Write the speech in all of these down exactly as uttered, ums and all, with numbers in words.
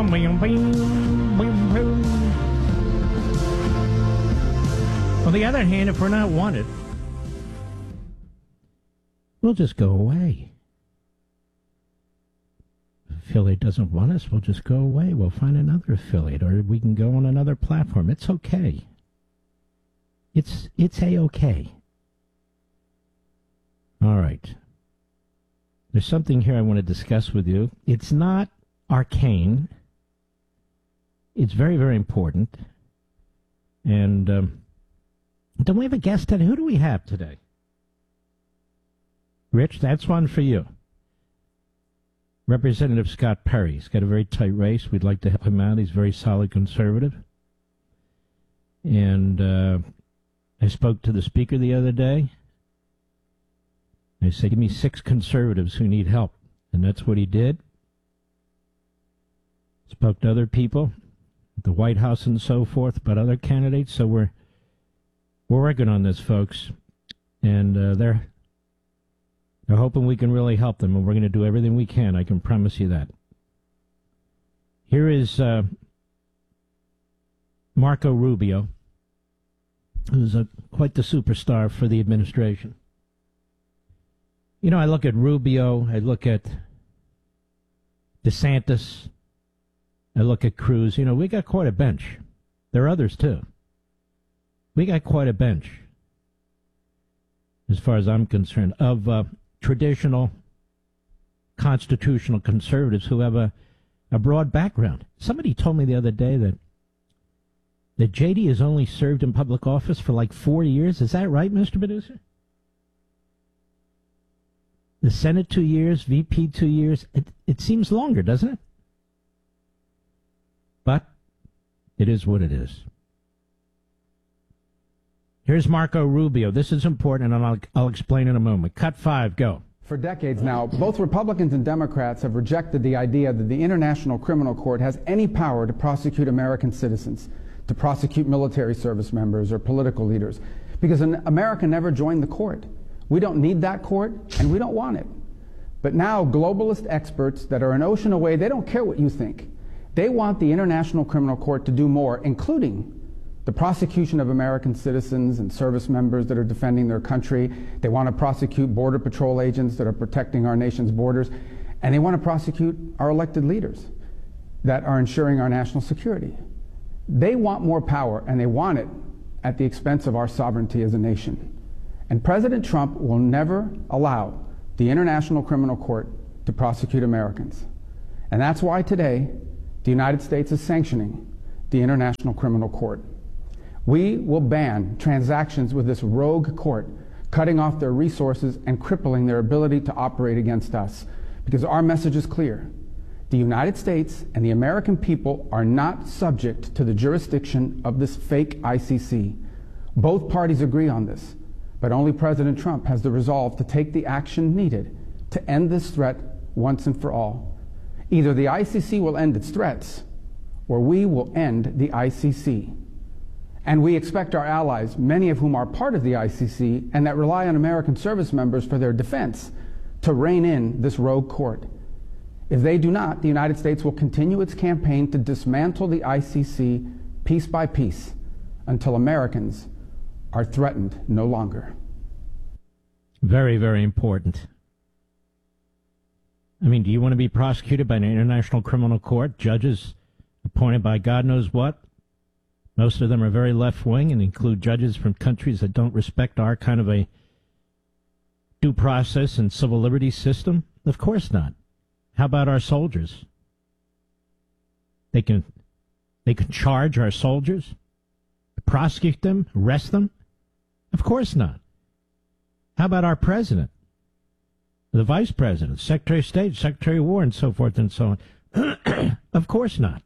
On the other hand, if we're not wanted, we'll just go away. If affiliate doesn't want us, we'll just go away. We'll find another affiliate, or we can go on another platform. It's okay. It's it's a-okay. All right. There's something here I want to discuss with you. It's not arcane. It's very, very important. And um, don't we have a guest today? Who do we have today? Rich, that's one for you. Representative Scott Perry. He's got a very tight race. We'd like to help him out. He's a very solid conservative. And uh, I spoke to the speaker the other day. I said, give me six conservatives who need help. And that's what he did. Spoke to other people, the White House and so forth, but other candidates. So we're we're working on this, folks. And uh, they're, they're hoping we can really help them. And we're going to do everything we can. I can promise you that. Here is uh, Marco Rubio, who's a, quite the superstar for the administration. You know, I look at Rubio, I look at DeSantis, I look at Cruz. You know, we got quite a bench. There are others, too. We got quite a bench, as far as I'm concerned, of uh, traditional constitutional conservatives who have a, a broad background. Somebody told me the other day that, that J D has only served in public office for like four years. Is that right, Mister Producer? The Senate two years, V P two years. It, it seems longer, doesn't it? But it is what it is. Here's Marco Rubio. This is important, and I'll, I'll explain in a moment. Cut five, go. For decades now, both Republicans and Democrats have rejected the idea that the International Criminal Court has any power to prosecute American citizens, to prosecute military service members or political leaders, because America never joined the court. We don't need that court, and we don't want it. But now globalist experts that are an ocean away, they don't care what you think. They want the International Criminal Court to do more, including the prosecution of American citizens and service members that are defending their country. They want to prosecute Border Patrol agents that are protecting our nation's borders. And they want to prosecute our elected leaders that are ensuring our national security. They want more power, and they want it at the expense of our sovereignty as a nation. And President Trump will never allow the International Criminal Court to prosecute Americans. And that's why today the United States is sanctioning the International Criminal Court. We will ban transactions with this rogue court, cutting off their resources and crippling their ability to operate against us. Because our message is clear. The United States and the American people are not subject to the jurisdiction of this fake I C C. Both parties agree on this. But only President Trump has the resolve to take the action needed to end this threat once and for all. Either the I C C will end its threats, or we will end the I C C. And we expect our allies, many of whom are part of the I C C and that rely on American service members for their defense, to rein in this rogue court. If they do not, the United States will continue its campaign to dismantle the I C C piece by piece until Americans are threatened no longer. Very, very important. I mean, do you want to be prosecuted by an international criminal court? Judges appointed by God knows what? Most of them are very left-wing and include judges from countries that don't respect our kind of a due process and civil liberties system. Of course not. How about our soldiers? They can, they can charge our soldiers, prosecute them, arrest them? Of course not. How about our president, the vice president, secretary of state, secretary of war, and so forth and so on? Of course not.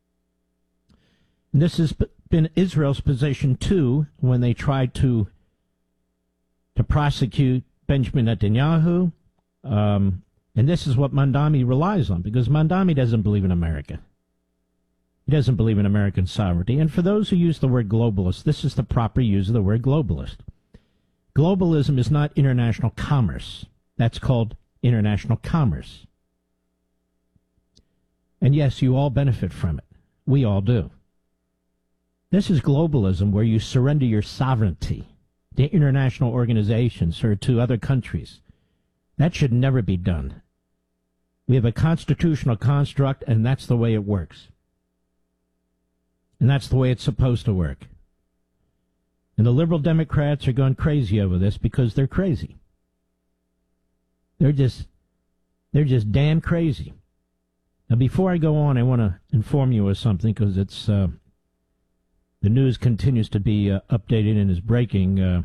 This has been Israel's position, too, when they tried to to prosecute Benjamin Netanyahu. Um, and this is what Mandami relies on, because Mandami doesn't believe in America. He doesn't believe in American sovereignty. And for those who use the word globalist, this is the proper use of the word globalist. Globalism is not international commerce. That's called international commerce. And yes, you all benefit from it. We all do. This is globalism, where you surrender your sovereignty to international organizations or to other countries. That should never be done. We have a constitutional construct, and that's the way it works. And that's the way it's supposed to work. And the liberal Democrats are going crazy over this because they're crazy. They're just, they're just damn crazy. Now, before I go on, I want to inform you of something, because it's uh, the news continues to be uh, updated and is breaking. Uh,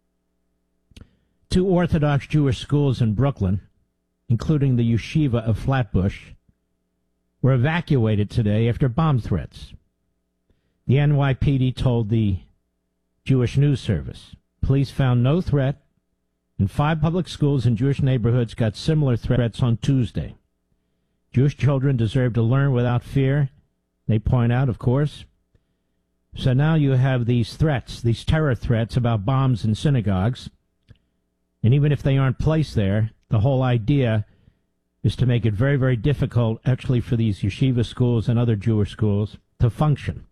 two Orthodox Jewish schools in Brooklyn, including the Yeshiva of Flatbush, were evacuated today after bomb threats. The N Y P D told the Jewish News Service. Police found no threat, and five public schools in Jewish neighborhoods got similar threats on Tuesday. Jewish children deserve to learn without fear, they point out, of course. So now you have these threats, these terror threats about bombs in synagogues, and even if they aren't placed there, the whole idea is to make it very, very difficult, actually, for these yeshiva schools and other Jewish schools to function.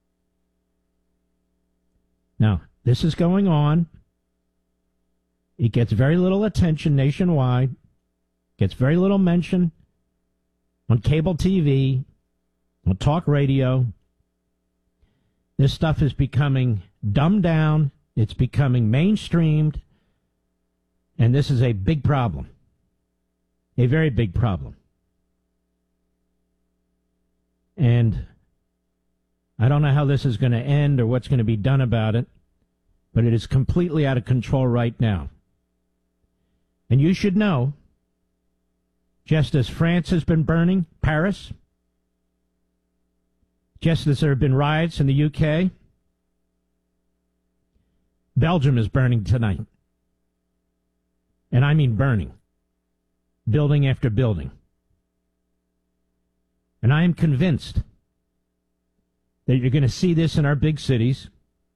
Now, this is going on. It gets very little attention nationwide, gets very little mention on cable T V, on talk radio. This stuff is becoming dumbed down. It's becoming mainstreamed. And this is a big problem. A very big problem. And I don't know how this is going to end or what's going to be done about it, but it is completely out of control right now. And you should know, just as France has been burning Paris, just as there have been riots in the U K, Belgium is burning tonight. And I mean burning. Building after building. And I am convinced that you're going to see this in our big cities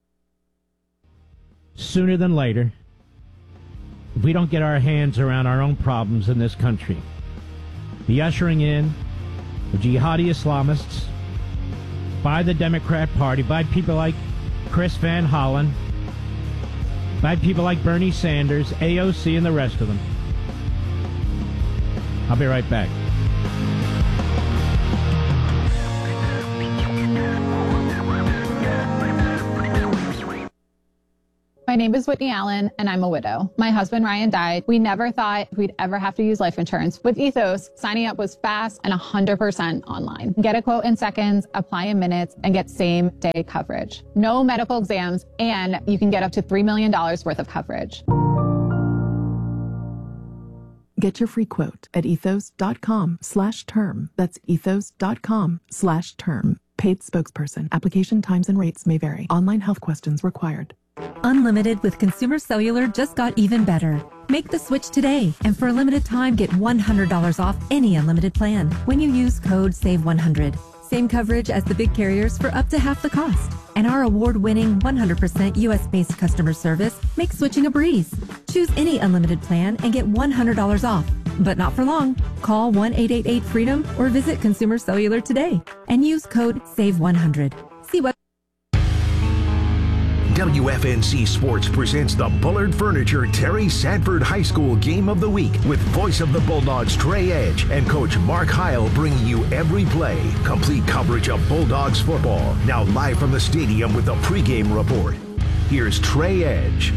sooner than later if we don't get our hands around our own problems in this country. The ushering in of jihadi Islamists by the Democrat Party, by people like Chris Van Hollen, by people like Bernie Sanders, A O C, and the rest of them. I'll be right back. My name is Whitney Allen, and I'm a widow. My husband, Ryan, died. We never thought we'd ever have to use life insurance. With Ethos, signing up was fast and one hundred percent online. Get a quote in seconds, apply in minutes, and get same-day coverage. No medical exams, and you can get up to three million dollars worth of coverage. Get your free quote at ethos.com slash term. That's ethos.com slash term. Paid spokesperson. Application times and rates may vary. Online health questions required. Unlimited with Consumer Cellular just got even better. Make the switch today, and for a limited time, get one hundred dollars off any unlimited plan when you use code save one hundred. Same coverage as the big carriers for up to half the cost. And our award-winning one hundred percent U S-based customer service makes switching a breeze. Choose any unlimited plan and get one hundred dollars off. But not for long. Call one eight eight eight freedom or visit Consumer Cellular today and use code save one hundred. See what W F N C Sports presents the Bullard Furniture Terry Sanford High School Game of the Week with voice of the Bulldogs Trey Edge and Coach Mark Heil bringing you every play. Complete coverage of Bulldogs football. Now live from the stadium with the pregame report. Here's Trey Edge.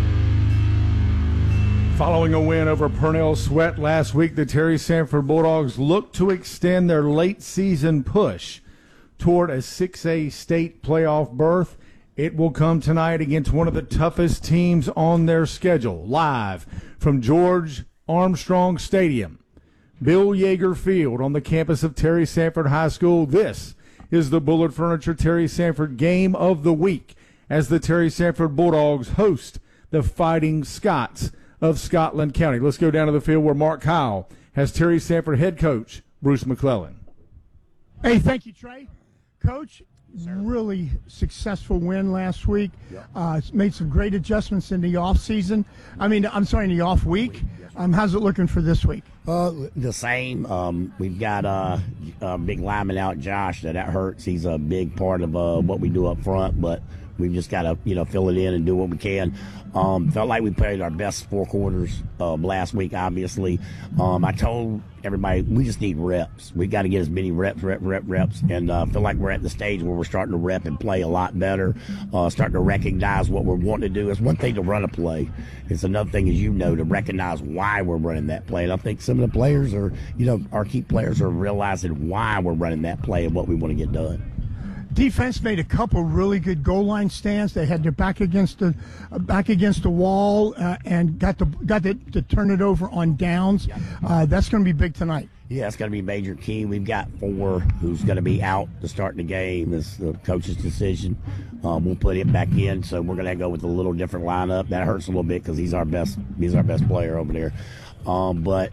Following a win over Purnell Sweat last week, the Terry Sanford Bulldogs look to extend their late season push toward a six A state playoff berth. It will come tonight against one of the toughest teams on their schedule. Live from George Armstrong Stadium, Bill Yeager Field on the campus of Terry Sanford High School. This is the Bullard Furniture Terry Sanford Game of the Week as the Terry Sanford Bulldogs host the Fighting Scots of Scotland County. Let's go down to the field where Mark Heil has Terry Sanford head coach Bruce McClellan. Hey, thank you, Trey. Coach, really successful win last week. Yep. Uh, made some great adjustments in the off season. I mean, I'm sorry, in the off week. Um, how's it looking for this week? Uh, the same. Um, we've got uh, uh, big lineman out, Josh, that that hurts. He's a big part of uh, what we do up front, but we've just got to, you know, fill it in and do what we can. Um, felt like we played our best four quarters uh, last week, obviously. Um, I told everybody we just need reps. We got to get as many reps, rep, rep, reps, and uh, feel like we're at the stage where we're starting to rep and play a lot better, uh, starting to recognize what we're wanting to do. It's one thing to run a play. It's another thing, as you know, to recognize why we're running that play. And I think some of the players are, you know, our key players are realizing why we're running that play and what we want to get done. Defense made a couple really good goal line stands. They had their back against the uh, back against the wall uh, and got the got the, to turn it over on downs. Uh, that's going to be big tonight. Yeah, it's going to be a major key. We've got four who's going to be out to start the game. It's the coach's decision. Um, we'll put him back in, so we're going to go with a little different lineup. That hurts a little bit because he's our best. He's our best player over there. Um, but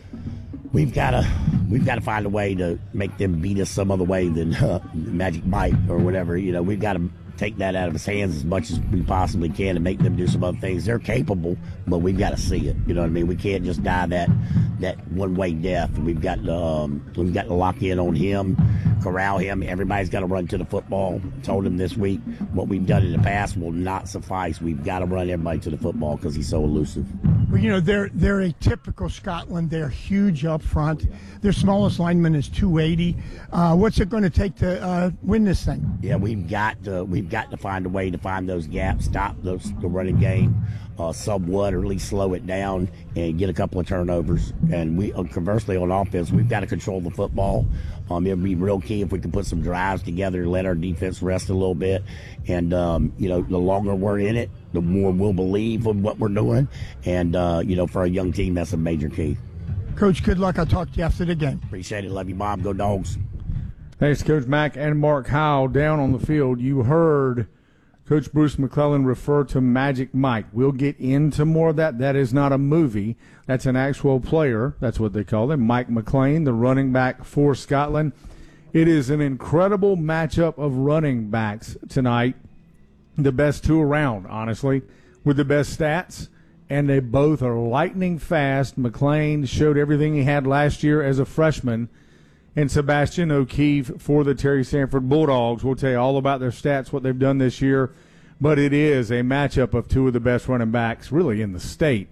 we've got to we've got to find a way to make them beat us some other way than uh, Magic Mike or whatever. You know, we've got to take that out of his hands as much as we possibly can and make them do some other things. They're capable, but we've got to see it. You know what I mean? We can't just die that that one way death. We've got to um, we've got to lock in on him, corral him. Everybody's got to run to the football. I told him this week what we've done in the past will not suffice. We've got to run everybody to the football because he's so elusive. Well, you know, they're they're a typical Scotland. They're huge up front. Their smallest lineman is two eighty. Uh, what's it going to take to uh, win this thing? Yeah, we've got to we've got to find a way to find those gaps, stop those the running game uh, somewhat, or at least slow it down and get a couple of turnovers. And we uh, conversely on offense, we've got to control the football. Um, it would be real key if we could put some drives together and let our defense rest a little bit. And, um, you know, the longer we're in it, the more we'll believe in what we're doing. And, uh, you know, for a young team, that's a major key. Coach, good luck. I'll talk to you after the game. Appreciate it. Love you, Bob. Go Dogs. Thanks, Coach Mack and Mark Howell down on the field. You heard Coach Bruce McClellan refer to Magic Mike. We'll get into more of that. That is not a movie. That's an actual player. That's what they call him. Mike McLean, the running back for Scotland. It is an incredible matchup of running backs tonight. The best two around, honestly, with the best stats. And they both are lightning fast. McLean showed everything he had last year as a freshman. And Sebastian O'Keefe for the Terry Sanford Bulldogs. We'll tell you all about their stats, what they've done this year. But it is a matchup of two of the best running backs really in the state.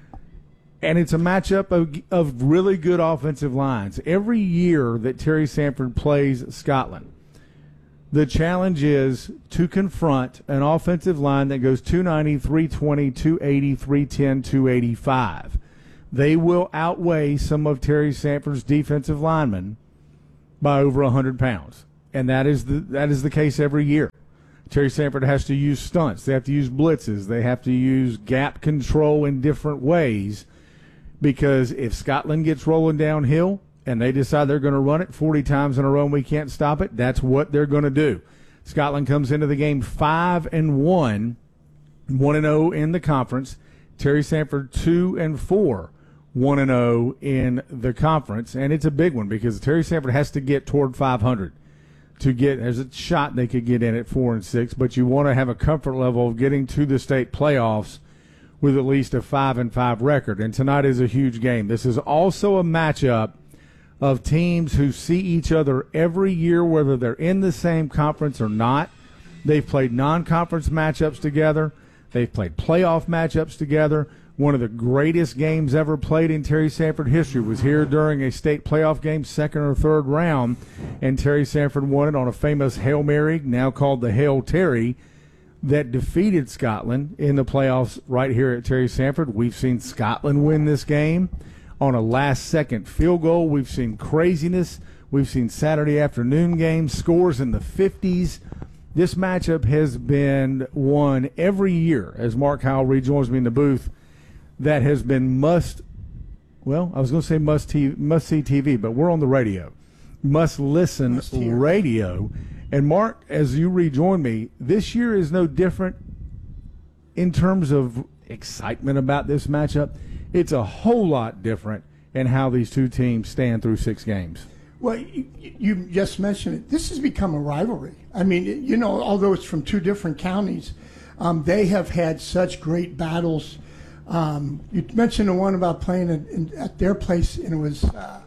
And it's a matchup of, of really good offensive lines. Every year that Terry Sanford plays Scotland, the challenge is to confront an offensive line that goes two ninety, three twenty, two eighty, three ten, two eighty-five. They will outweigh some of Terry Sanford's defensive linemen by over one hundred pounds. And that is the that is the case every year. Terry Sanford has to use stunts. They have to use blitzes. They have to use gap control in different ways, because if Scotland gets rolling downhill and they decide they're going to run it forty times in a row and we can't stop it, that's what they're going to do. Scotland comes into the game five and one, one and zero in the conference. Terry Sanford two and four, one and zero in the conference, and it's a big one because Terry Sanford has to get toward five hundred to get. There's a shot they could get in at four and six, but you want to have a comfort level of getting to the state playoffs with at least a five and five record. And tonight is a huge game. This is also a matchup of teams who see each other every year, whether they're in the same conference or not. They've played non-conference matchups together. They've played playoff matchups together. One of the greatest games ever played in Terry Sanford history was here during a state playoff game, second or third round, and Terry Sanford won it on a famous Hail Mary, now called the Hail Terry, that defeated Scotland in the playoffs right here at Terry Sanford. We've seen Scotland win this game on a last-second field goal. We've seen craziness. We've seen Saturday afternoon games, scores in the fifties. This matchup has been won every year, as Mark Howell rejoins me in the booth, that has been must, well, I was going to say must, t- must see T V, but we're on the radio. Must listen must radio. And Mark, as you rejoin me, this year is no different in terms of excitement about this matchup. It's a whole lot different in how these two teams stand through six games. Well, you, you just mentioned it. This has become a rivalry. I mean, you know, although it's from two different counties, um, they have had such great battles. Um, you mentioned the one about playing in, in, at their place, and it was uh,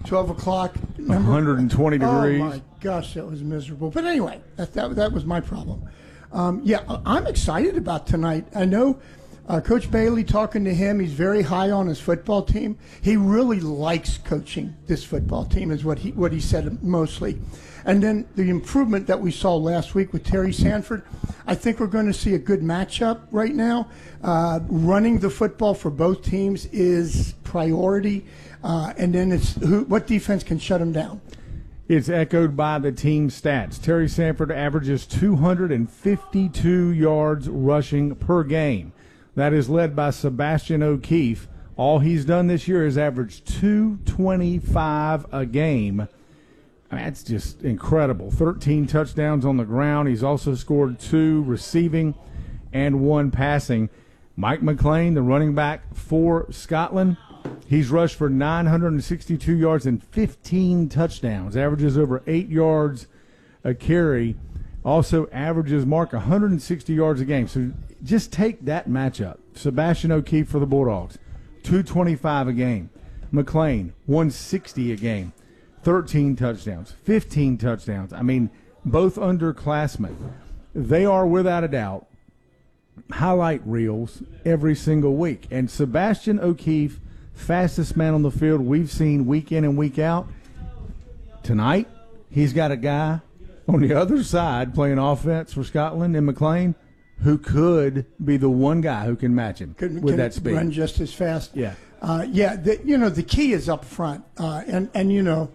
twelve o'clock. one hundred twenty degrees. Oh, my gosh, that was miserable. But anyway, that, that, that was my problem. Um, yeah, I'm excited about tonight. I know uh, Coach Bailey, talking to him, he's very high on his football team. He really likes coaching this football team is what he, what he said mostly. And then the improvement that we saw last week with Terry Sanford, I think we're going to see a good matchup right now. Uh, running the football for both teams is priority. Uh, and then it's who, what defense can shut them down. It's echoed by the team stats. Terry Sanford averages two hundred fifty-two yards rushing per game. That is led by Sebastian O'Keefe. All he's done this year is averaged two twenty-five a game. I mean, that's just incredible. thirteen touchdowns on the ground. He's also scored two receiving and one passing. Mike McLean, the running back for Scotland, he's rushed for nine hundred sixty-two yards and fifteen touchdowns, averages over eight yards a carry, also averages mark one hundred sixty yards a game. So just take that matchup. Sebastian O'Keefe for the Bulldogs, two twenty-five a game. McLean, one sixty a game, thirteen touchdowns, fifteen touchdowns. I mean, both underclassmen. They are, without a doubt, highlight reels every single week. And Sebastian O'Keefe, fastest man on the field we've seen week in and week out. Tonight, he's got a guy on the other side playing offense for Scotland in McLean who could be the one guy who can match him Could, with can that speed. Run just as fast. Yeah. Uh, yeah, the, you know, the key is up front. Uh, and, and, you know,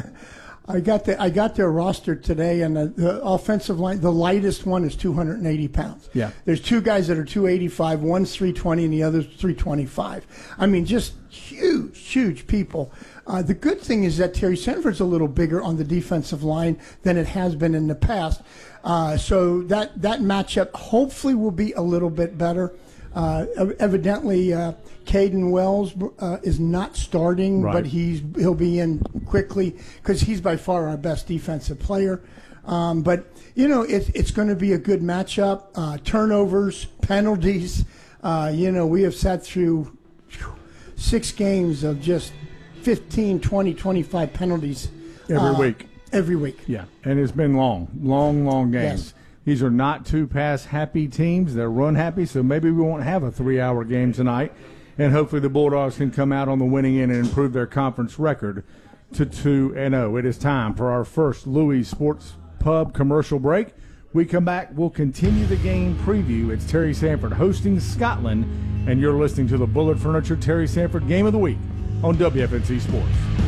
I got the I got their roster today, and the, the offensive line, the lightest one is two hundred eighty pounds. Yeah. There's two guys that are two eighty-five, one's three twenty, and the other's three twenty-five. I mean, just huge, huge people. Uh, the good thing is that Terry Sanford's a little bigger on the defensive line than it has been in the past. Uh, so that, that matchup hopefully will be a little bit better. Uh, evidently, uh, Caden Wells uh, is not starting, right. but he's he'll be in quickly because he's by far our best defensive player. Um, but, you know, it, it's going to be a good matchup. Uh, turnovers, penalties. Uh, you know, we have sat through whew, six games of just fifteen, twenty, twenty-five penalties. Every uh, week. Every week. Yeah, and it's been long, long, long games. Yes. These are not two pass-happy teams. They're run-happy, so maybe we won't have a three-hour game tonight. And hopefully the Bulldogs can come out on the winning end and improve their conference record to two and oh. It is time for our first Louis Sports Pub commercial break. We come back, we'll continue the game preview. It's Terry Sanford hosting Scotland, and you're listening to the Bullard Furniture Terry Sanford Game of the Week on W F N C Sports.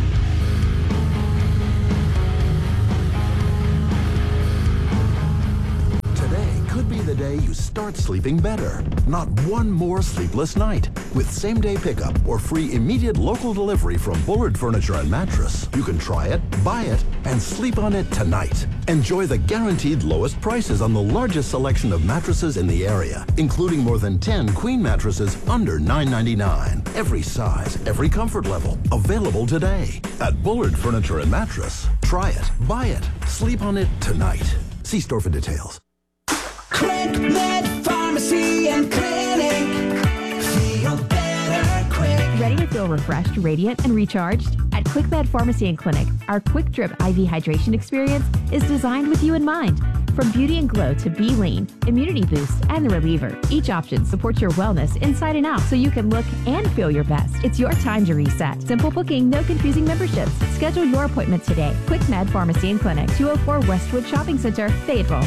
The day you start sleeping better. Not one more sleepless night. With same-day pickup or free immediate local delivery from Bullard Furniture and Mattress, you can try it, buy it, and sleep on it tonight. Enjoy the guaranteed lowest prices on the largest selection of mattresses in the area, including more than ten queen mattresses under nine ninety-nine. Every size, every comfort level, available today. At Bullard Furniture and Mattress, try it, buy it, sleep on it tonight. See store for details. Quick Med Pharmacy and Clinic. Feel better quick. Ready to feel refreshed, radiant, and recharged? At Quick Med Pharmacy and Clinic, our Quick Drip I V hydration experience is designed with you in mind. From beauty and glow to be lean, immunity boost, and the reliever, each option supports your wellness inside and out so you can look and feel your best. It's your time to reset. Simple booking, no confusing memberships. Schedule your appointment today. Quick Med Pharmacy and Clinic, two oh four Westwood Shopping Center, Fayetteville.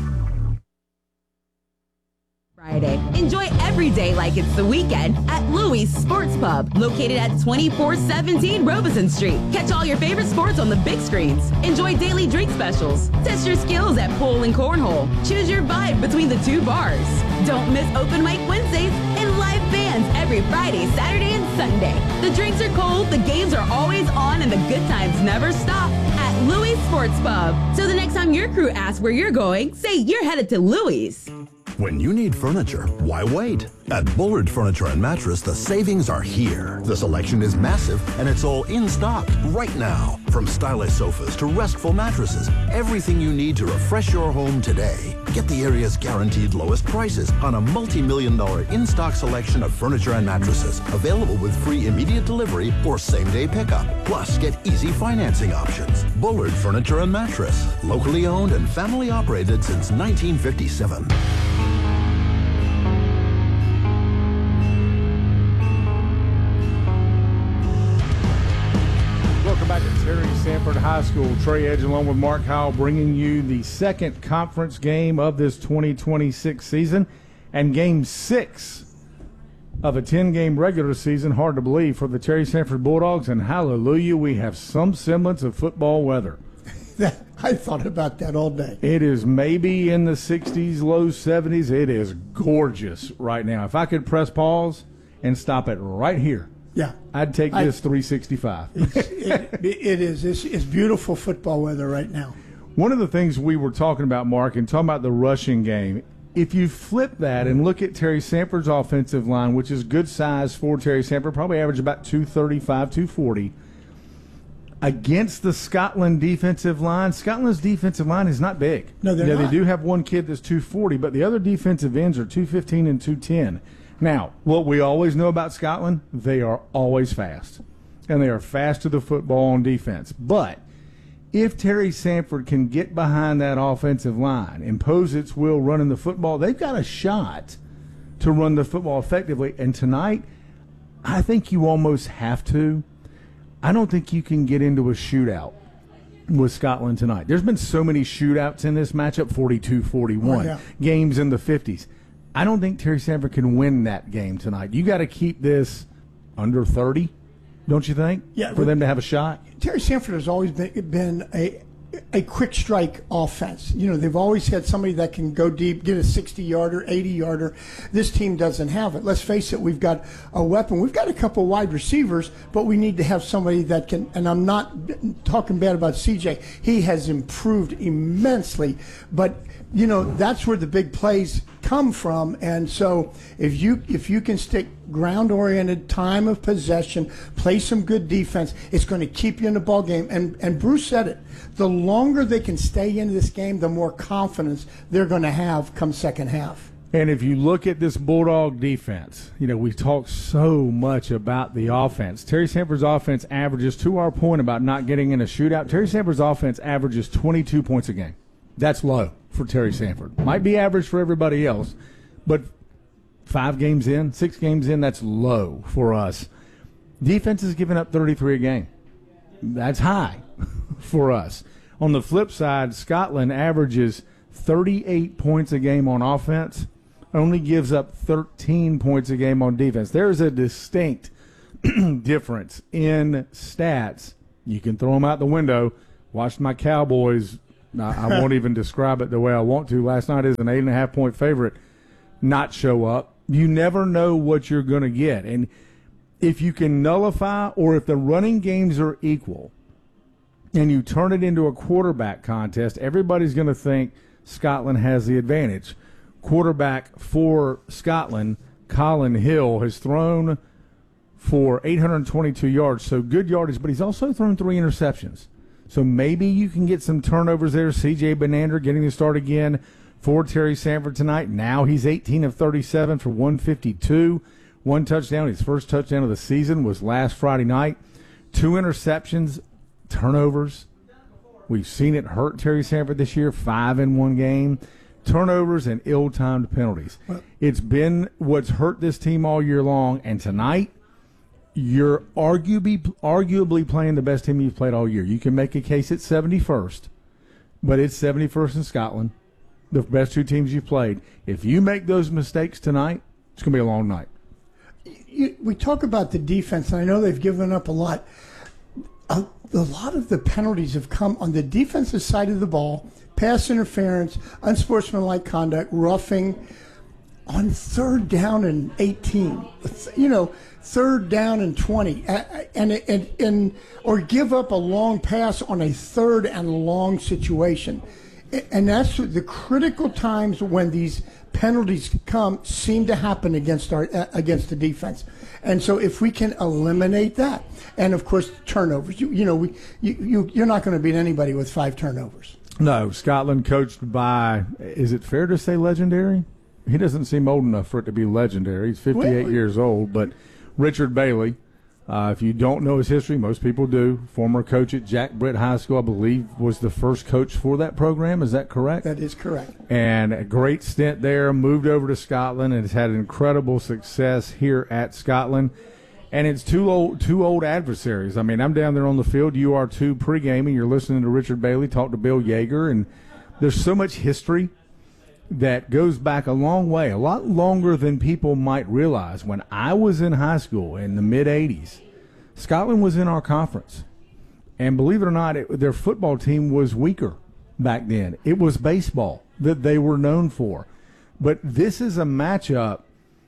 Friday. Enjoy every day like it's the weekend at Louis Sports Pub, located at twenty-four seventeen Robeson Street. Catch all your favorite sports on the big screens. Enjoy daily drink specials. Test your skills at pool and cornhole. Choose your vibe between the two bars. Don't miss open mic Wednesdays and live bands every Friday, Saturday, and Sunday. The drinks are cold, the games are always on, and the good times never stop at Louis Sports Pub. So the next time your crew asks where you're going, say you're headed to Louis. When you need furniture, why wait? At Bullard Furniture and Mattress, the savings are here. The selection is massive, and it's all in stock right now. From stylish sofas to restful mattresses, everything you need to refresh your home today. Get the area's guaranteed lowest prices on a multi-million dollar in-stock selection of furniture and mattresses, available with free immediate delivery or same-day pickup. Plus, get easy financing options. Bullard Furniture and Mattress, locally owned and family operated since nineteen fifty-seven. Welcome back to Terry Sanford High School. Trey Edge along with Mark Howell bringing you the second conference game of this twenty twenty-six season and game six of a ten-game regular season. Hard to believe for the Terry Sanford Bulldogs, and hallelujah, we have some semblance of football weather. I thought about that all day. It is maybe in the sixties, low seventies. It is gorgeous right now. If I could press pause and stop it right here, yeah, I'd take I, this three sixty-five. It's, it, it is. It's, it's beautiful football weather right now. One of the things we were talking about, Mark, and talking about the rushing game, if you flip that and look at Terry Sanford's offensive line, which is good size for Terry Sanford, probably average about two thirty-five, two forty, against the Scotland defensive line, Scotland's defensive line is not big. No, they're yeah, not. They do have one kid that's two forty, but the other defensive ends are two fifteen and two ten. Now, what we always know about Scotland, they are always fast, and they are fast to the football on defense. But if Terry Sanford can get behind that offensive line, impose its will running the football, they've got a shot to run the football effectively. And tonight, I think you almost have to. I don't think you can get into a shootout with Scotland tonight. There's been so many shootouts in this matchup, forty-two forty-one, oh, yeah. games in the fifties. I don't think Terry Sanford can win that game tonight. You got to keep this under thirty, don't you think, yeah, for them to have a shot? Terry Sanford has always been, been a a quick strike offense. You know, they've always had somebody that can go deep, get a sixty-yarder, eighty-yarder. This team doesn't have it. Let's face it, we've got a weapon. We've got a couple wide receivers, but we need to have somebody that can, and I'm not talking bad about C J. He has improved immensely, but, you know, that's where the big plays come from. And so if you if you can stick ground-oriented, time of possession, play some good defense, it's going to keep you in the ball game. And and Bruce said it. The longer they can stay in this game, the more confidence they're going to have come second half. And if you look at this Bulldog defense, you know, we talk so much about the offense. Terry Sanford's offense averages, to our point about not getting in a shootout, Terry Sanford's offense averages twenty-two points a game. That's low for Terry Sanford. Might be average for everybody else, but five games in, six games in, that's low for us. Defense is giving up thirty-three a game. That's high for us. On the flip side, Scotland averages thirty-eight points a game on offense, only gives up thirteen points a game on defense. There's a distinct difference in stats. You can throw them out the window. Watched my Cowboys, I won't even describe it the way I want to, last night as an eight and a half point favorite, not show up. You never know what you're going to get. And if you can nullify, or if the running games are equal and you turn it into a quarterback contest, everybody's going to think Scotland has the advantage. Quarterback for Scotland, Colin Hill, has thrown for eight hundred twenty-two yards, so good yardage, but he's also thrown three interceptions. So maybe you can get some turnovers there. C J Benander getting to start again for Terry Sanford tonight. Now he's eighteen of thirty-seven for one fifty-two. One touchdown. His first touchdown of the season was last Friday night. Two interceptions, turnovers. We've seen it hurt Terry Sanford this year, five in one game. Turnovers and ill-timed penalties. It's been what's hurt this team all year long, and tonight you're arguably, arguably playing the best team you've played all year. You can make a case at seventy-first, but it's seventy-first in Scotland, the best two teams you've played. If you make those mistakes tonight, it's going to be a long night. You, we talk about the defense, and I know they've given up a lot. A, a lot of the penalties have come on the defensive side of the ball, pass interference, unsportsmanlike conduct, roughing, on third down and eighteen. You know, third down and twenty, and, and, and or give up a long pass on a third and long situation. and that's the critical times when these penalties come seem to happen against our uh, against the defense. And so if we can eliminate that, and of course turnovers, you, you know, we you, you you're not going to beat anybody with five turnovers. No, Scotland coached by, is it fair to say legendary? He doesn't seem old enough for it to be legendary. He's fifty-eight well, years old, but Richard Bailey, uh, if you don't know his history, most people do, former coach at Jack Britt High School, I believe, was the first coach for that program. Is that correct? That is correct. And a great stint there, moved over to Scotland, and has had incredible success here at Scotland. And it's two old, two old adversaries. I mean, I'm down there on the field. You are too pre-gaming. You're listening to Richard Bailey talk to Bill Yeager, and there's so much history that goes back a long way, a lot longer than people might realize. When I was in high school in the mid-eighties, Scotland was in our conference. And believe it or not, it, their football team was weaker back then. It was baseball that they were known for. But this is a matchup.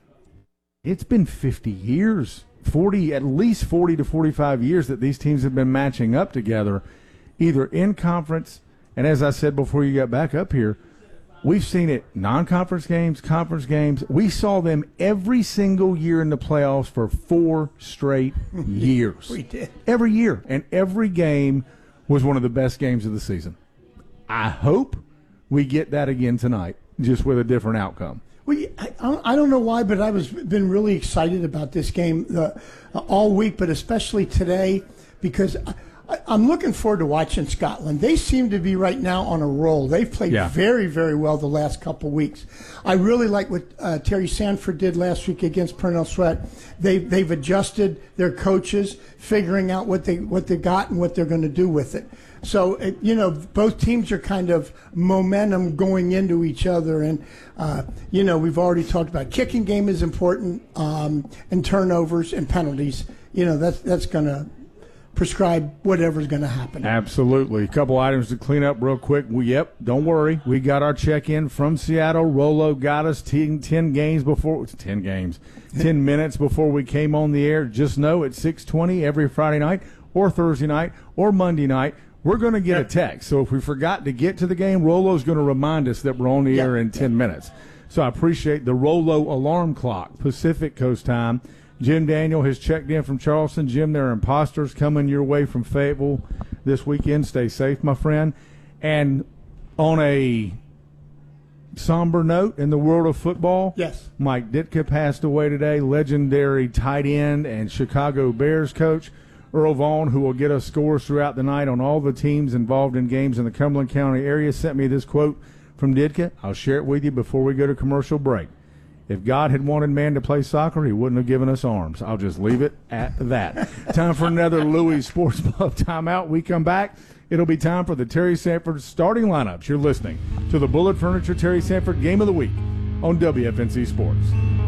It's been fifty years, forty, at least forty to forty-five years that these teams have been matching up together, either in conference, and as I said before you got back up here, we've seen it non-conference games, conference games. We saw them every single year in the playoffs for four straight years. We did. Every year. And every game was one of the best games of the season. I hope we get that again tonight, just with a different outcome. Well, I, I don't know why, but I was been really excited about this game uh, all week, but especially today, because I, I'm looking forward to watching Scotland. They seem to be right now on a roll. They've played yeah. very, very well the last couple weeks. I really like what uh, Terry Sanford did last week against Purnell Sweat. They've they've adjusted their coaches, figuring out what they what they got and what they're going to do with it. So, it, you know, both teams are kind of momentum going into each other. And, uh, you know, we've already talked about kicking game is important, um, and turnovers and penalties. You know, that's, that's going to prescribe whatever's going to happen. Absolutely. A couple items to clean up real quick. We, yep, don't worry. We got our check-in from Seattle. Rolo got us ten, ten games before, ten games, ten minutes before we came on the air. Just know at six twenty every Friday night or Thursday night or Monday night, we're going to get yep. a text. So if we forgot to get to the game, Rolo's going to remind us that we're on the yep. air in ten yep. minutes. So I appreciate the Rolo alarm clock, Pacific Coast time. Jim Daniel has checked in from Charleston. Jim, there are imposters coming your way from Fayetteville this weekend. Stay safe, my friend. And on a somber note in the world of football, yes, Mike Ditka passed away today, legendary tight end and Chicago Bears coach. Earl Vaughn, who will get us scores throughout the night on all the teams involved in games in the Cumberland County area, sent me this quote from Ditka. I'll share it with you before we go to commercial break. If God had wanted man to play soccer, he wouldn't have given us arms. I'll just leave it at that. Time for another Louis Sports Pub timeout. We come back. It'll be time for the Terry Sanford starting lineups. You're listening to the Bullet Furniture Terry Sanford Game of the Week on W F N C Sports.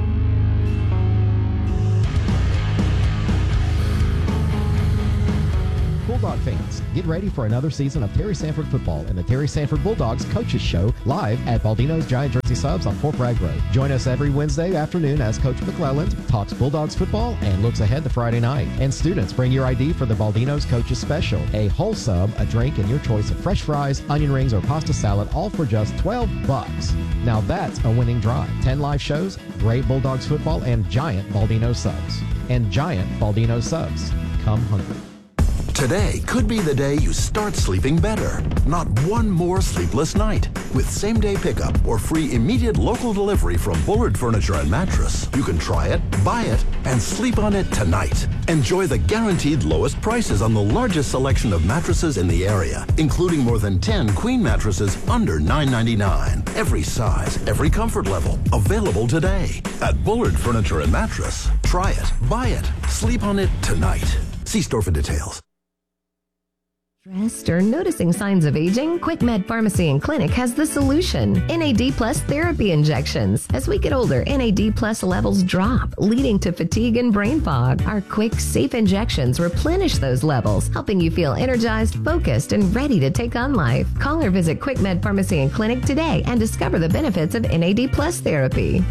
Bulldog fans, get ready for another season of Terry Sanford football and the Terry Sanford Bulldogs Coaches Show live at Baldino's Giant Jersey Subs on Fort Bragg Road. Join us every Wednesday afternoon as Coach McClelland talks Bulldogs football and looks ahead to Friday night. And students, bring your I D for the Baldino's Coaches Special, a whole sub, a drink, and your choice of fresh fries, onion rings, or pasta salad, all for just twelve bucks. Now that's a winning drive. ten live shows, great Bulldogs football, and giant Baldino subs. And giant Baldino subs. Come hungry. Today could be the day you start sleeping better. Not one more sleepless night. With same-day pickup or free immediate local delivery from Bullard Furniture and Mattress, you can try it, buy it, and sleep on it tonight. Enjoy the guaranteed lowest prices on the largest selection of mattresses in the area, including more than ten queen mattresses under nine ninety-nine. Every size, every comfort level, available today. At Bullard Furniture and Mattress, try it, buy it, sleep on it tonight. See store for details. Stressed or noticing signs of aging? QuickMed Pharmacy and Clinic has the solution. N A D Plus therapy injections. As we get older, N A D Plus levels drop, leading to fatigue and brain fog. Our quick, safe injections replenish those levels, helping you feel energized, focused, and ready to take on life. Call or visit QuickMed Pharmacy and Clinic today and discover the benefits of N A D Plus therapy.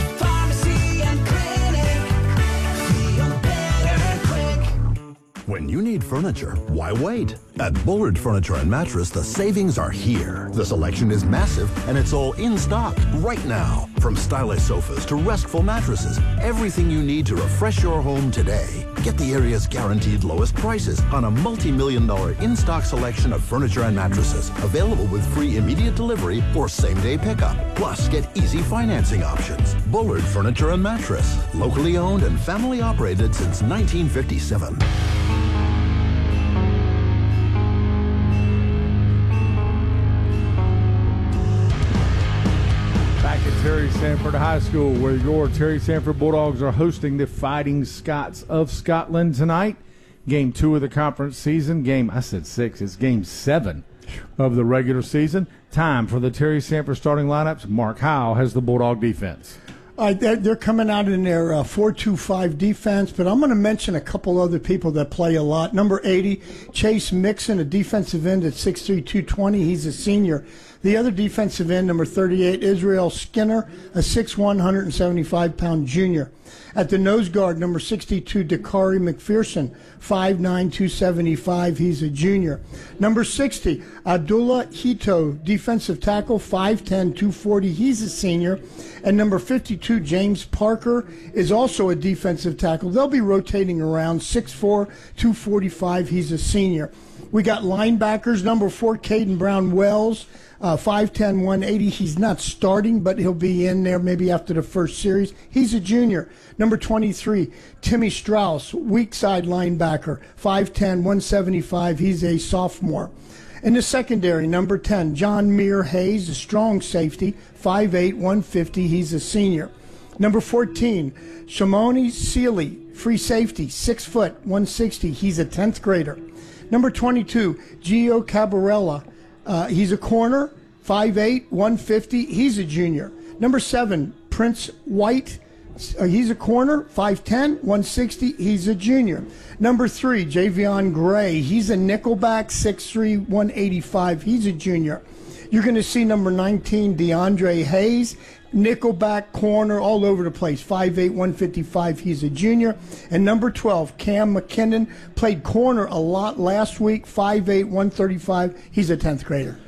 When you you need furniture, why wait? At Bullard Furniture and Mattress, the savings are here. The selection is massive, and it's all in stock right now. From stylish sofas to restful mattresses, everything you need to refresh your home today. Get the area's guaranteed lowest prices on a multi-million dollar in-stock selection of furniture and mattresses, available with free immediate delivery or same-day pickup. Plus, get easy financing options. Bullard Furniture and Mattress, locally owned and family operated since nineteen fifty-seven. Back at Terry Sanford High School, where your Terry Sanford Bulldogs are hosting the Fighting Scots of Scotland tonight. Game two of the conference season. Game, I said six, it's game seven of the regular season. Time for the Terry Sanford starting lineups. Mark Howell has the Bulldog defense. Uh, they're, they're coming out in their uh, four two five defense, but I'm going to mention a couple other people that play a lot. Number eighty, Chase Mixon, a defensive end at six three, two twenty. He's a senior. The other defensive end, number thirty-eight, Israel Skinner, a six one, one seventy-five pound junior. At the nose guard, number sixty-two, Dakari McPherson, five nine, two seventy-five. He's a junior. Number sixty, Abdullah Hito, defensive tackle, five ten, two forty. He's a senior. And number fifty-two, James Parker, is also a defensive tackle. They'll be rotating around, six four, two forty-five. He's a senior. We got linebackers, number four, Caden Brown Wells, uh, five ten, one eighty. He's not starting, but he'll be in there maybe after the first series. He's a junior. Number twenty-three, Timmy Strauss, weak side linebacker, five ten, one seventy-five. He's a sophomore. In the secondary, number ten, John Meir Hayes, a strong safety, five eight, one fifty. He's a senior. Number fourteen, Shimoni Sealy, free safety, six foot, one sixty. He's a tenth grader. Number twenty-two, Gio Cabarella. Uh, he's a corner, five eight, one fifty. He's a junior. Number seven, Prince White. Uh, he's a corner, five ten, one sixty. He's a junior. Number three, Javion Gray. He's a nickelback, six three, one eighty-five. He's a junior. You're going to see number nineteen, DeAndre Hayes, nickelback, corner, all over the place, five eight, one fifty-five. He's a junior. And number twelve, Cam McKinnon, played corner a lot last week, five eight, one thirty-five. He's a tenth grader.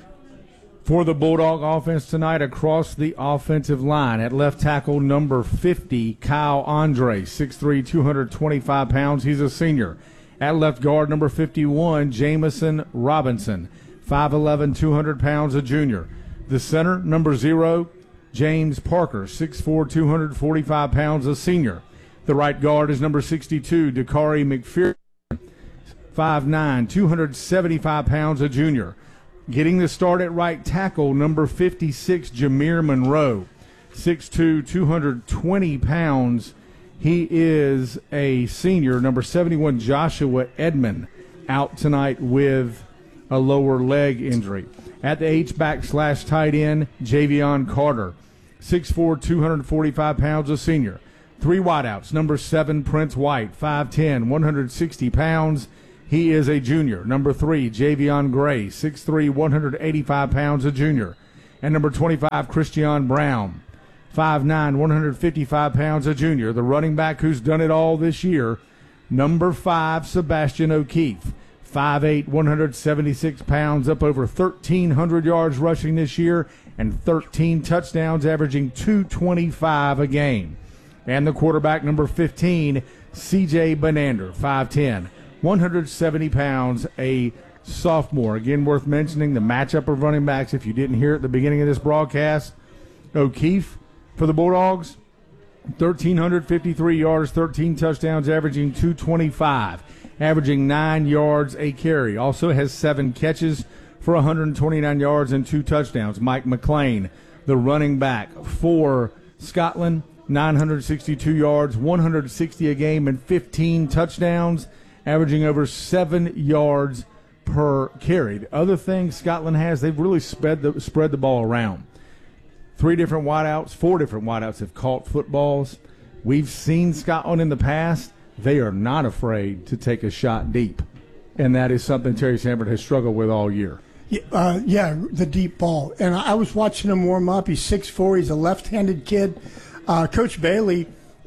For the Bulldog offense tonight, across the offensive line, at left tackle, number fifty, Kyle Andre, six three, two twenty-five pounds. He's a senior. At left guard, number fifty-one, Jamison Robinson, five eleven, two hundred pounds, a junior. The center, number zero, James Parker, six four, two forty-five pounds, a senior. The right guard is number sixty-two, Dakari McPherson, five nine, two seventy-five pounds, a junior. Getting the start at right tackle, number fifty-six, Jameer Monroe, six two, two twenty pounds. He is a senior. Number seventy-one, Joshua Edmond, out tonight with a lower leg injury. At the H-back slash tight end, Javion Carter, six four, two forty-five pounds, a senior. Three wideouts. Number seven, Prince White, five ten, one sixty pounds. He is a junior. Number three, Javion Gray, six three, one eighty-five pounds, a junior. And number twenty-five, Christian Brown, five nine, one fifty-five pounds, a junior. The running back who's done it all this year, number five, Sebastian O'Keefe, five eight, one seventy-six pounds, up over thirteen hundred yards rushing this year and thirteen touchdowns, averaging two twenty-five a game. And the quarterback, number fifteen, C J Benander, five ten, one seventy pounds, a sophomore. Again, worth mentioning the matchup of running backs. If you didn't hear it at the beginning of this broadcast, O'Keefe for the Bulldogs, one thousand three hundred fifty-three yards, thirteen touchdowns, averaging two twenty-five, averaging nine yards a carry. Also has seven catches for one hundred twenty-nine yards and two touchdowns. Mike McLean, the running back for Scotland, nine hundred sixty-two yards, one hundred sixty a game, and fifteen touchdowns, averaging over seven yards per carry. The other thing Scotland has, they've really spread the, spread the ball around. Three different wideouts, four different wideouts have caught footballs. We've seen Scotland in the past. They are not afraid to take a shot deep, and that is something Terry Sanford has struggled with all year. Yeah, uh, yeah, the deep ball. And I was watching him warm up. He's six foot four. He's a left-handed kid. Uh, Coach Bailey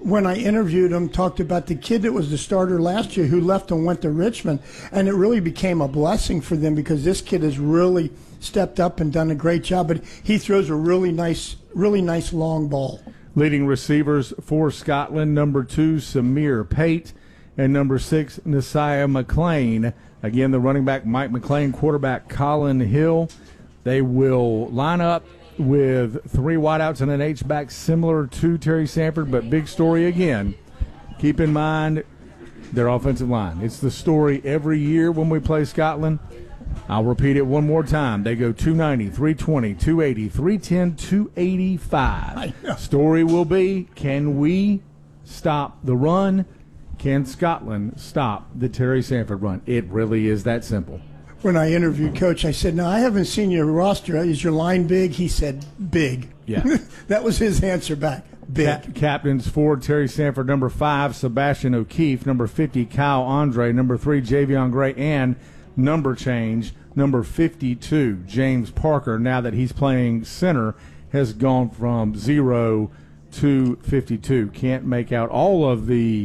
when I interviewed him, talked about the kid that was the starter last year who left and went to Richmond, and it really became a blessing for them because this kid has really stepped up and done a great job. But he throws a really nice, really nice long ball. Leading receivers for Scotland, number two, Samir Pate, and number six, Nasiah McLean. Again, the running back, Mike McLean, quarterback, Colin Hill. They will line up with three wideouts and an H-back similar to Terry Sanford, but big story again. Keep in mind their offensive line. It's the story every year when we play Scotland. I'll repeat it one more time. They go two ninety, three twenty, two eighty, three ten, two eighty-five. Story will be, can we stop the run? Can Scotland stop the Terry Sanford run? It really is that simple. When I interviewed Coach, I said, "No, I haven't seen your roster. Is your line big?" He said, "Big." Yeah. That was his answer back. Big. Cap- captains for Terry Sanford, number five, Sebastian O'Keefe, number fifty, Kyle Andre, number three, Javion Gray, and number change, number fifty-two, James Parker, now that he's playing center, has gone from zero to fifty-two. Can't make out all of the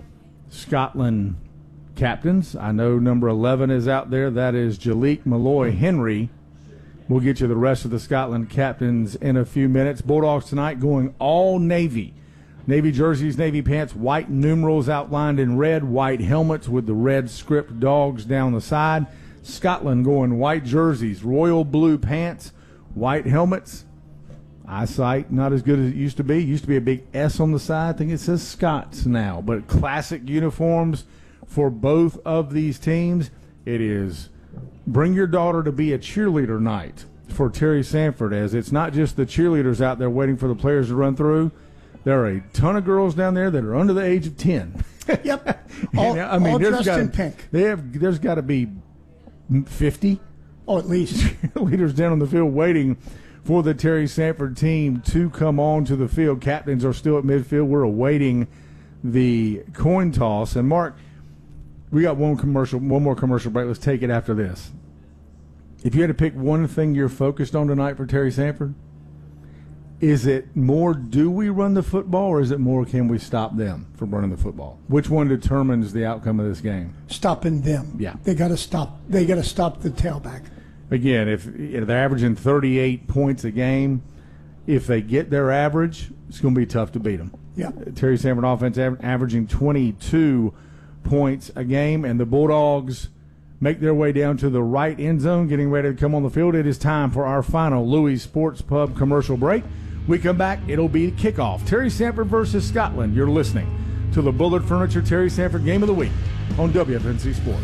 Scotland captains. I know number eleven is out there. That is Jalik Malloy Henry. We'll get you the rest of the Scotland captains in a few minutes. Bulldogs tonight going all Navy. Navy jerseys, Navy pants, white numerals outlined in red, white helmets with the red script dogs down the side. Scotland going white jerseys, royal blue pants, white helmets. Eyesight not as good as it used to be. Used to be a big S on the side. I think it says Scots now. But classic uniforms for both of these teams. It is bring your daughter to be a cheerleader night for Terry Sanford, as it's not just the cheerleaders out there waiting for the players to run through. There are a ton of girls down there that are under the age of ten. Yep. All, I mean, all there's dressed gotta, in pink. They have, there's got to be fifty. Oh, at least. Leaders down on the field waiting for the Terry Sanford team to come on to the field. Captains are still at midfield. We're awaiting the coin toss. And, Mark, we got one commercial, one more commercial break. Let's take it after this. If you had to pick one thing you're focused on tonight for Terry Sanford, is it more do we run the football, or is it more can we stop them from running the football? Which one determines the outcome of this game? Stopping them. Yeah. They got to stop. They got to stop the tailback. Again, if, if they're averaging thirty-eight points a game, if they get their average, it's going to be tough to beat them. Yeah. Terry Sanford offense aver- averaging twenty-two points a game, and the Bulldogs make their way down to the right end zone, getting ready to come on the field. It is time for our final Louis Sports Pub commercial break. We come back, it'll be kickoff. Terry Sanford versus Scotland. You're listening to the Bullard Furniture Terry Sanford Game of the Week on W F N C Sports.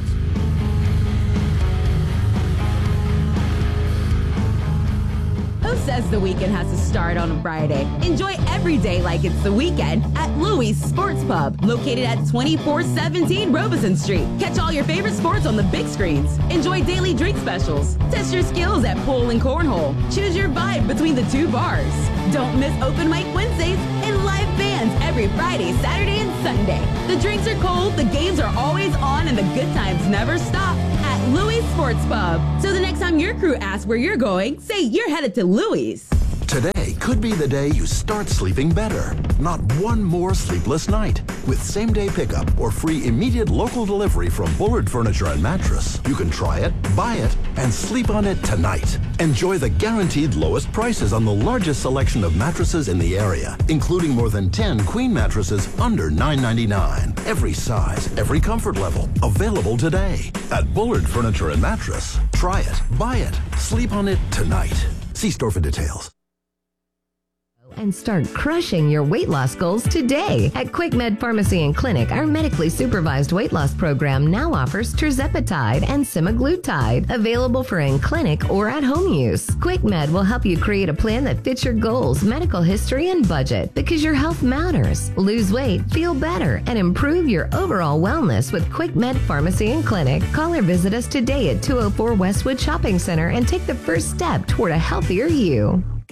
Who says the weekend has to start on a Friday? Enjoy every day like it's the weekend at Louis Sports Pub, located at twenty-four seventeen Robeson Street. Catch all your favorite sports on the big screens. Enjoy daily drink specials. Test your skills at pool and cornhole. Choose your vibe between the two bars. Don't miss open mic Wednesdays and live bands every Friday, Saturday, and Sunday. The drinks are cold, the games are always on, and the good times never stop at Louis Sports Pub. So the next time your crew asks where you're going, say you're headed to Louis. Today could be the day you start sleeping better. Not one more sleepless night. With same-day pickup or free immediate local delivery from Bullard Furniture and Mattress, you can try it, buy it, and sleep on it tonight. Enjoy the guaranteed lowest prices on the largest selection of mattresses in the area, including more than ten queen mattresses under nine ninety-nine. Every size, every comfort level, available today. At Bullard Furniture and Mattress, try it, buy it, sleep on it tonight. See store for details. And start crushing your weight loss goals today. At QuickMed Pharmacy and Clinic, our medically supervised weight loss program now offers tirzepatide and semaglutide, available for in-clinic or at-home use. QuickMed will help you create a plan that fits your goals, medical history, and budget, because your health matters. Lose weight, feel better, and improve your overall wellness with QuickMed Pharmacy and Clinic. Call or visit us today at two oh four Westwood Shopping Center and take the first step toward a healthier you.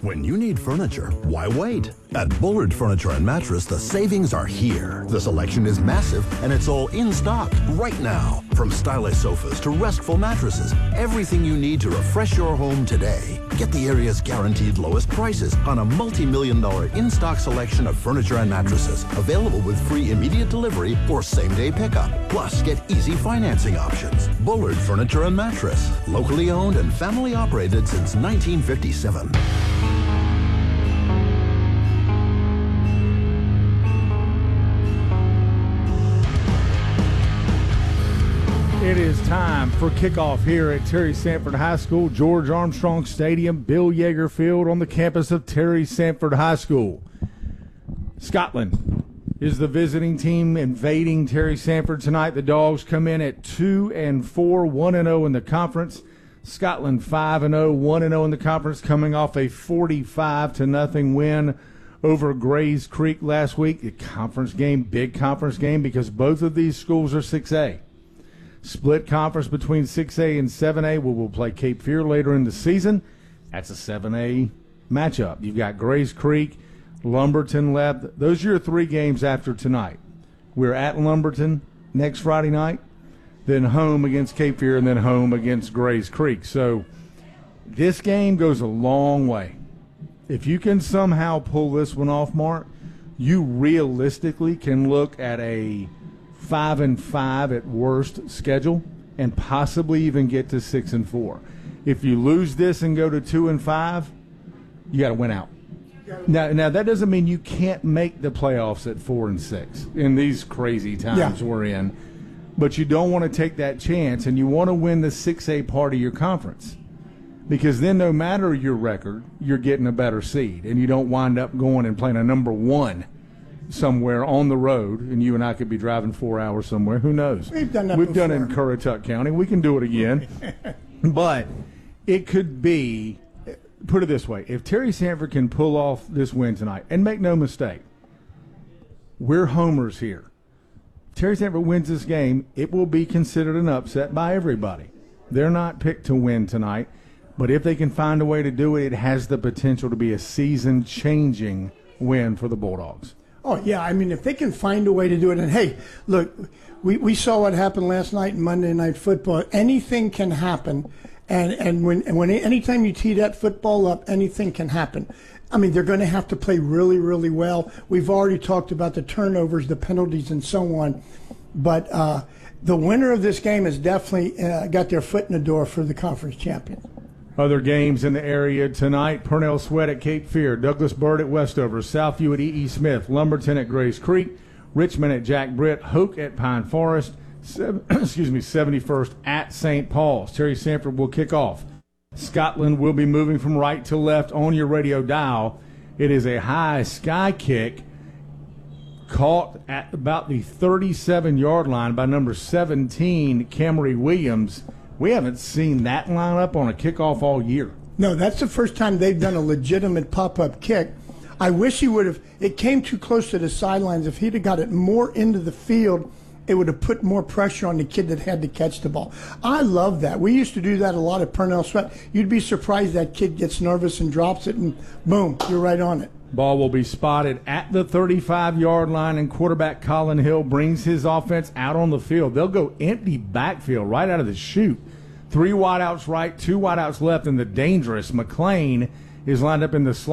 When you need furniture, why wait? At Bullard Furniture and Mattress, the savings are here. The selection is massive, and it's all in stock right now. From stylish sofas to restful mattresses, everything you need to refresh your home today. Get the area's guaranteed lowest prices on a multi-million dollar in-stock selection of furniture and mattresses, available with free immediate delivery or same-day pickup. Plus, get easy financing options. Bullard Furniture and Mattress, locally owned and family operated since nineteen fifty-seven. It is time for kickoff here at Terry Sanford High School, George Armstrong Stadium, Bill Yeager Field on the campus of Terry Sanford High School. Scotland is the visiting team invading Terry Sanford tonight. The Dogs come in at two and four, one and oh in the conference. Scotland five and oh, one and oh in the conference, coming off a forty-five to nothing win over Grays Creek last week. A conference game, big conference game, because both of these schools are six A. Split conference between six A and seven A. We will play Cape Fear later in the season. That's a seven A matchup. You've got Grays Creek, Lumberton left. Those are your three games after tonight. We're at Lumberton next Friday night, then home against Cape Fear, and then home against Grays Creek. So this game goes a long way. If you can somehow pull this one off, Mark, you realistically can look at a five and five at worst schedule and possibly even get to six and four. If you lose this and go to two and five, you got to win out. Now, now that doesn't mean you can't make the playoffs at four and six in these crazy times Yeah. we're in, but you don't want to take that chance, and you want to win the six A part of your conference, because then no matter your record, you're getting a better seed, and you don't wind up going and playing a number one somewhere on the road, and you and I could be driving four hours somewhere. Who knows? We've done that We've before. done it in Currituck County. We can do it again. But it could be, put it this way, if Terry Sanford can pull off this win tonight, and make no mistake, we're homers here. If Terry Sanford wins this game, it will be considered an upset by everybody. They're not picked to win tonight, but if they can find a way to do it, it has the potential to be a season-changing win for the Bulldogs. Oh, yeah. I mean, if they can find a way to do it. And, hey, look, we, we saw what happened last night in Monday Night Football. Anything can happen. And, and when and when anytime you tee that football up, anything can happen. I mean, they're going to have to play really, really well. We've already talked about the turnovers, the penalties, and so on. But uh, the winner of this game has definitely uh, got their foot in the door for the conference champion. Other games in the area tonight: Purnell Sweat at Cape Fear, Douglas Byrd at Westover, Southview at E E. Smith, Lumberton at Grays Creek, Richmond at Jack Britt, Hoke at Pine Forest, seven, excuse me, seventy-first at Saint Paul's. Terry Sanford will kick off. Scotland will be moving from right to left on your radio dial. It is a high sky kick caught at about the thirty-seven-yard line by number seventeen, Camry Williams. We haven't seen that lineup on a kickoff all year. No, that's the first time they've done a legitimate pop-up kick. I wish he would have – it came too close to the sidelines. If he'd have got it more into the field, it would have put more pressure on the kid that had to catch the ball. I love that. We used to do that a lot at Purnell Sweat. You'd be surprised that kid gets nervous and drops it, and boom, you're right on it. Ball will be spotted at the thirty-five-yard line, and quarterback Colin Hill brings his offense out on the field. They'll go empty backfield right out of the chute. Three wideouts right, two wideouts left, and the dangerous McLean is lined up in the slot.